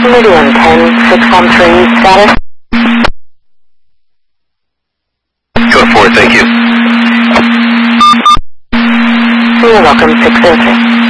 Meridian 10613, status? Code 4, thank you. You're welcome, 603.